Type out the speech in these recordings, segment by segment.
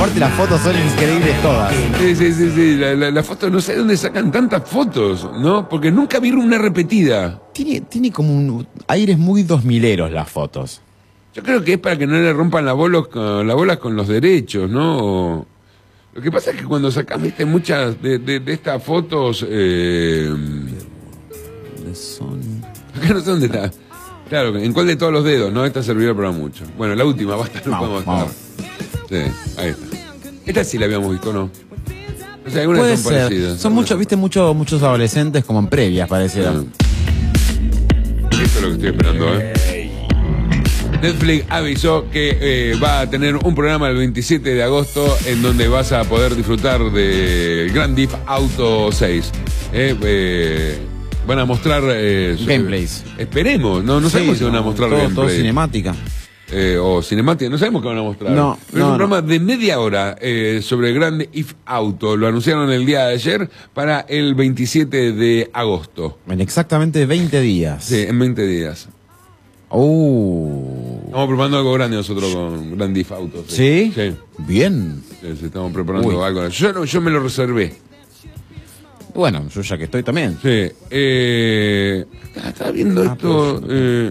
aparte las fotos son increíbles todas. Sí. La foto, no sé dónde sacan tantas fotos, ¿no? Porque nunca vi una repetida. Tiene como aires muy 2000eros las fotos. Yo creo que es para que no le rompan la bola con los derechos, ¿no? Lo que pasa es que cuando sacás, viste, muchas de estas fotos... Son... Acá no sé dónde está. Claro, ¿en cuál de todos los dedos? No, esta servirá para mucho. Bueno, la última, basta, no podemos estar. Sí, ahí está. Esta sí la habíamos visto, ¿no? O sea, algunas Puede son ser. parecidas. Son muchos, viste, muchos adolescentes como en previas, pareciera. Esto es lo que estoy esperando, Netflix avisó que va a tener un programa el 27 de agosto en donde vas a poder disfrutar de Grand Theft Auto 6. Van a mostrar gameplays. Esperemos, no sabemos si van a mostrar todo gameplay. cinemática. O cinemática, no sabemos qué van a mostrar. No, pero es un programa de media hora sobre Grand Theft Auto. Lo anunciaron el día de ayer para el 27 de agosto. En exactamente 20 días. Sí, en 20 días. Estamos preparando algo grande nosotros con Grand Theft Auto. ¿Sí? Sí. Bien. Sí, estamos preparando algo. Yo me lo reservé. Bueno, yo ya que estoy también. Sí. Estaba viendo esto.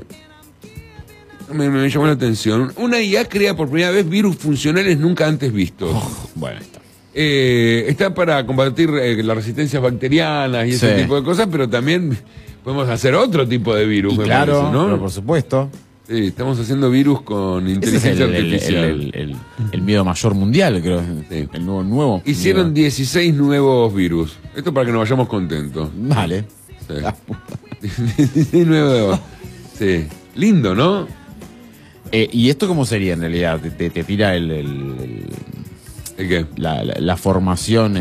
Me llamó la atención. Una IA crea por primera vez virus funcionales nunca antes vistos. Bueno, está. Está para combatir las resistencias bacterianas y ese tipo de cosas, pero también podemos hacer otro tipo de virus, claro, parece, ¿no? pero por supuesto. Sí, estamos haciendo virus con inteligencia artificial. El miedo mayor mundial, creo. Sí. El nuevo. Hicieron 16 nuevos virus. Esto para que nos vayamos contentos. Vale. Sí. 16 nuevos. Sí. Lindo, ¿no? ¿Y esto cómo sería en realidad? Te tira ¿El qué? la formación,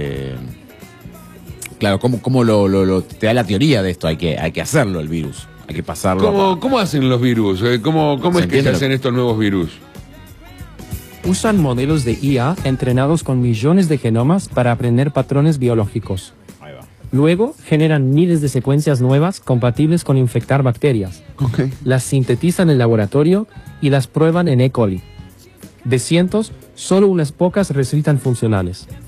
Claro, ¿cómo te da la teoría de esto? Hay que hacerlo, el virus. Hay que pasarlo. ¿Cómo hacen los virus? ¿Cómo es que se hacen estos nuevos virus? Usan modelos de IA entrenados con millones de genomas para aprender patrones biológicos. Ahí va. Luego, generan miles de secuencias nuevas compatibles con infectar bacterias. Okay. Las sintetizan en laboratorio y las prueban en E. coli. De cientos, solo unas pocas resultan funcionales.